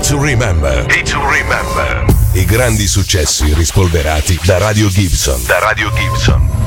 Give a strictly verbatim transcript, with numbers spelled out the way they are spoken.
to Remember. Hit to Remember. I grandi successi rispolverati da Radio Gibson. Da Radio Gibson.